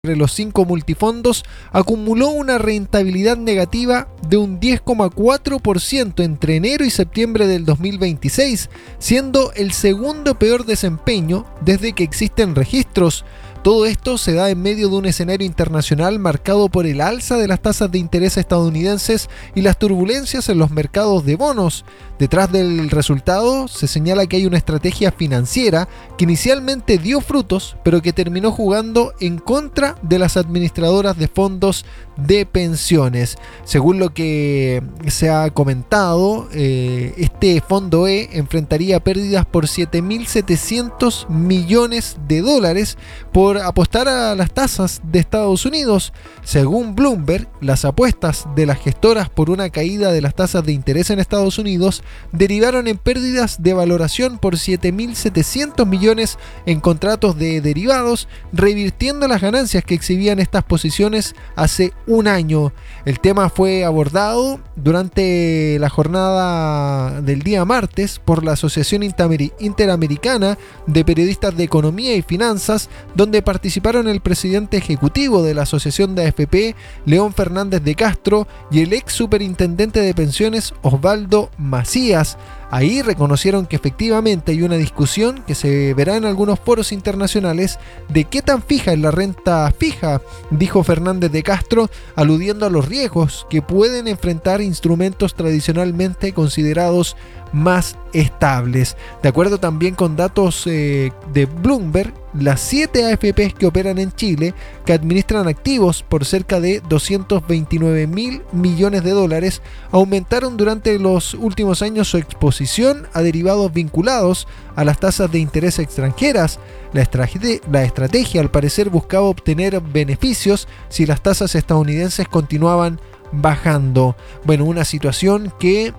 entre los 5 multifondos acumuló una rentabilidad negativa de un 10,4% entre enero y septiembre del 2026, siendo el segundo peor desempeño desde que existen registros. Todo esto se da en medio de un escenario internacional marcado por el alza de las tasas de interés estadounidenses y las turbulencias en los mercados de bonos. Detrás del resultado se señala que hay una estrategia financiera que inicialmente dio frutos, pero que terminó jugando en contra de las administradoras de fondos de pensiones. Según lo que se ha comentado, este fondo E enfrentaría pérdidas por 7.700 millones de dólares por apostar a las tasas de Estados Unidos. Según Bloomberg, las apuestas de las gestoras por una caída de las tasas de interés en Estados Unidos derivaron en pérdidas de valoración por 7.700 millones en contratos de derivados, revirtiendo las ganancias que exhibían estas posiciones hace un año. El tema fue abordado durante la jornada del día martes por la Asociación Interamericana de Periodistas de Economía y Finanzas, donde participaron el presidente ejecutivo de la Asociación de AFP, León Fernández de Castro, y el ex superintendente de pensiones, Osvaldo Macías. Ahí reconocieron que efectivamente hay una discusión que se verá en algunos foros internacionales de qué tan fija es la renta fija, dijo Fernández de Castro, aludiendo a los riesgos que pueden enfrentar instrumentos tradicionalmente considerados más estables. De acuerdo también con datos de Bloomberg, las 7 AFPs que operan en Chile, que administran activos por cerca de 229.000 millones de dólares, aumentaron durante los últimos años su exposición a derivados vinculados a las tasas de interés extranjeras. La estrategia, al parecer, buscaba obtener beneficios si las tasas estadounidenses continuaban bajando. Bueno, una situación que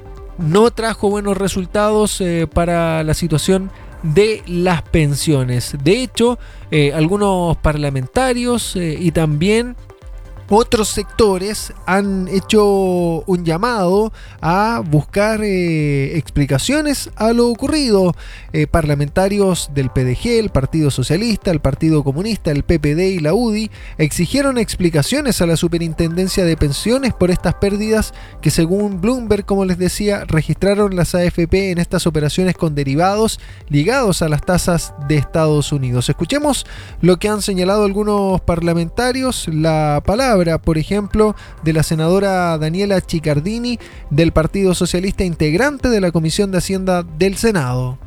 no trajo buenos resultados para la situación de las pensiones. De hecho, algunos parlamentarios y también otros sectores han hecho un llamado a buscar explicaciones a lo ocurrido. Parlamentarios del PDG, el Partido Socialista, el Partido Comunista, el PPD y la UDI exigieron explicaciones a la Superintendencia de Pensiones por estas pérdidas que, según Bloomberg, como les decía, registraron las AFP en estas operaciones con derivados ligados a las tasas de Estados Unidos. Escuchemos lo que han señalado algunos parlamentarios. La palabra, por ejemplo, de la senadora Daniela Chiccardini del Partido Socialista, integrante de la Comisión de Hacienda del Senado.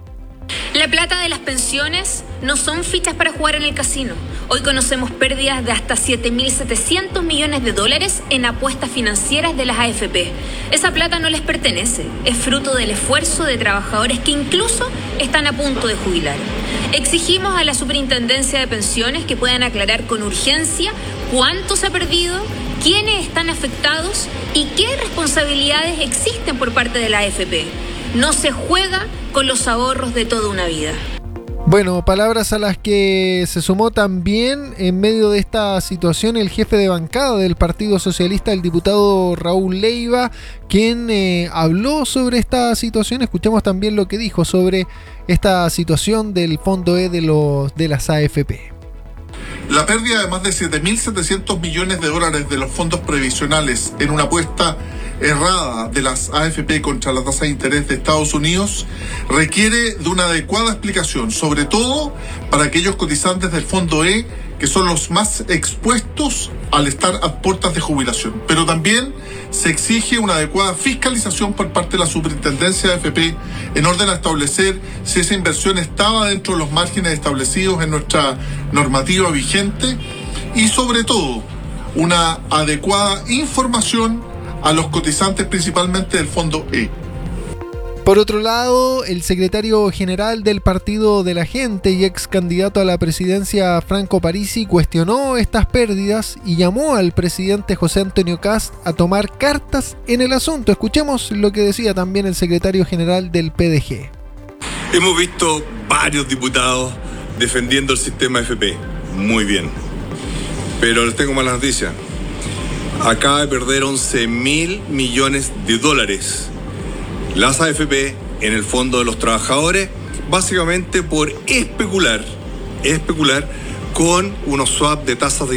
La plata de las pensiones no son fichas para jugar en el casino. Hoy conocemos pérdidas de hasta 7.700 millones de dólares en apuestas financieras de las AFP. Esa plata no les pertenece, es fruto del esfuerzo de trabajadores que incluso están a punto de jubilar. Exigimos a la Superintendencia de Pensiones que puedan aclarar con urgencia cuánto se ha perdido, quiénes están afectados y qué responsabilidades existen por parte de la AFP. No se juega con los ahorros de toda una vida. Bueno, palabras a las que se sumó también en medio de esta situación el jefe de bancada del Partido Socialista, el diputado Raúl Leiva, quien habló sobre esta situación. Escuchemos también lo que dijo sobre esta situación del Fondo E de las AFP. La pérdida de más de 7.700 millones de dólares de los fondos previsionales en una apuesta errada de las AFP contra la tasa de interés de Estados Unidos requiere de una adecuada explicación, sobre todo para aquellos cotizantes del Fondo E que son los más expuestos al estar a puertas de jubilación. Pero también se exige una adecuada fiscalización por parte de la Superintendencia de AFP en orden a establecer si esa inversión estaba dentro de los márgenes establecidos en nuestra normativa vigente y, sobre todo, una adecuada información a los cotizantes principalmente del Fondo E. Por otro lado, el secretario general del Partido de la Gente y ex candidato a la presidencia, Franco Parisi, cuestionó estas pérdidas y llamó al presidente José Antonio Kast a tomar cartas en el asunto. Escuchemos lo que decía también el secretario general del PDG. Hemos visto varios diputados defendiendo el sistema AFP. Muy bien. Pero les tengo malas noticias. Acaba de perder 11.000 millones de dólares las AFP en el Fondo de los Trabajadores, básicamente por especular con unos swaps de tasas de